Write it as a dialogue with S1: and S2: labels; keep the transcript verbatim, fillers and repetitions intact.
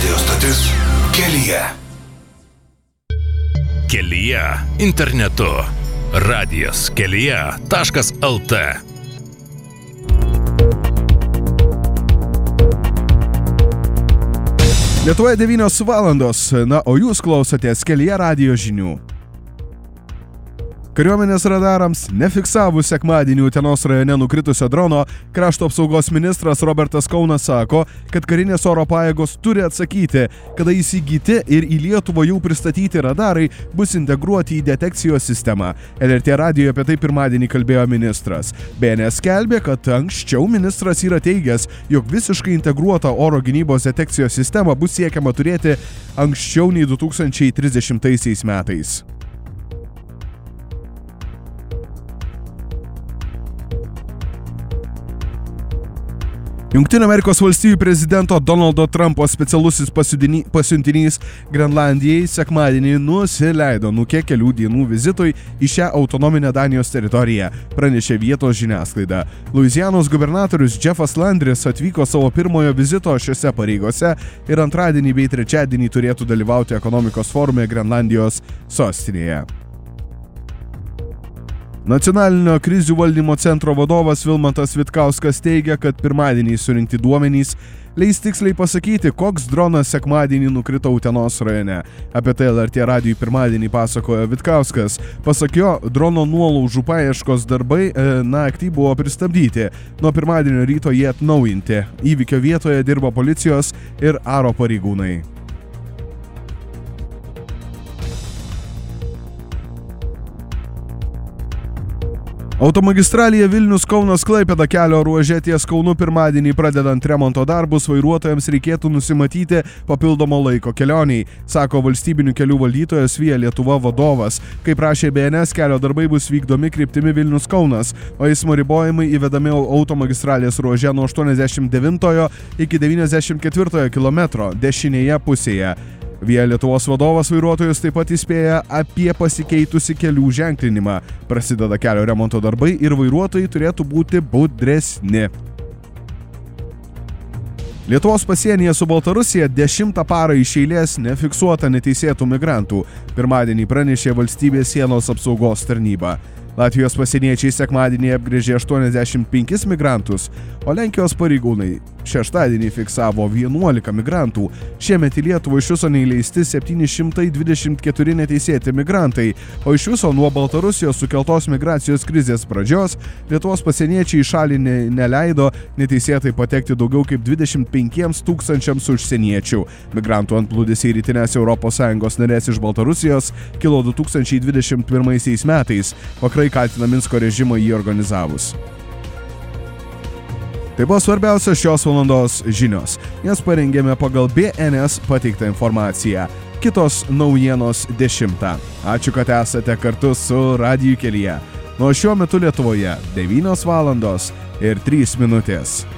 S1: Radio stotis Kelyje.
S2: Kelyje internetu. radijas kelyje taškas lt.
S3: Lietuvoje devynios valandos, na, o jūs klausotės Kelyje radijo žinių. Kariuomenės radarams nefiksavus sekmadienį Utenos rajone nukritusio drono, krašto apsaugos ministras Robertas Kaunas sako, kad karinės oro pajėgos turi atsakyti, kada įsigyti ir į Lietuvą jau pristatyti radarai bus integruoti į detekcijos sistemą. L R T radijoje apie tai pirmadienį kalbėjo ministras. B N S skelbė, kad anksčiau ministras yra teigęs, jog visiškai integruotą oro gynybos detekcijos sistemą bus siekiama turėti anksčiau nei du tūkstančiai trisdešimtaisiais metais. Jungtinių Amerikos valstijų prezidento Donaldo Trumpo specialusis pasiuntinys Grenlandijai sekmadienį nusileido Nuke kelių dienų vizitui į šią autonominę Danijos teritoriją, pranešė vietos žiniasklaida. Luizianos gubernatorius Jeffas Landris atvyko savo pirmojo vizito šiose pareigose ir antradienį bei trečiadienį turėtų dalyvauti ekonomikos forume Grenlandijos sostinėje. Nacionalinio krizių valdymo centro vadovas Vilmantas Vitkauskas teigia, kad pirmadienį surinkti duomenys leis tiksliai pasakyti, koks dronas sekmadienį nukrito Utenos rajone. Apie tai L R T radijui pirmadienį pasakojo Vitkauskas. Pasak jo, drono nuolaužų paieškos darbai e, naktį buvo pristabdyti. Nuo pirmadienio ryto jie atnaujinti. Įvykio vietoje dirba policijos ir aro pareigūnai. Automagistralėje Vilnius-Kaunas-Klaipėda kelio ruože ties Kaunu pirmadienį pradedant remonto darbus vairuotojams reikėtų nusimatyti papildomo laiko kelioniai, sako valstybinių kelių valdytojas Via Lietuva vadovas. Kaip prašė B N S, kelio darbai bus vykdomi kryptimi Vilnius-Kaunas, o eismo ribojimai įvedami automagistralės ruože nuo aštuoniasdešimt devintojo iki devyniasdešimt ketvirtojo kilometro dešinėje pusėje. Via Lietuvos vadovas vairuotojus taip pat įspėja apie pasikeitusi kelių ženklinimą. Prasideda kelio remonto darbai ir vairuotojai turėtų būti budresni. Lietuvos pasienyje su Baltarusija dešimtą parą iš eilės nefiksuota neteisėtų migrantų. Pirmadienį pranešė valstybės sienos apsaugos tarnyba. Latvijos pasieniečiai sekmadienį apgręžė aštuoniasdešimt penkis migrantus, o Lenkijos pareigūnai šeštadienį fiksavo vienuolika migrantų. Šiemet į Lietuvą iš viso neįleisti septyni šimtai dvidešimt keturi neteisėti migrantai, o iš viso nuo Baltarusijos sukeltos migracijos krizės pradžios Lietuvos pasieniečiai į šalį ne, neleido neteisėtai patekti daugiau kaip dvidešimt penkiems tūkstančiams užsieniečių. Migrantų antplūdis į rytinės Europos Sąjungos narės iš Baltarusijos kilo du tūkstančiai dvidešimt pirmaisiais metais. Vakarai kaltina Minsko režimą jį organizavus. Tai buvo svarbiausios šios valandos žinios. Jas parengėme pagal B N S pateiktą informaciją. Kitos naujienos dešimtą. Ačiū, kad esate kartu su Radiju Kelyje. Nuo šiuo metu Lietuvoje devynios valandos ir trys minutės.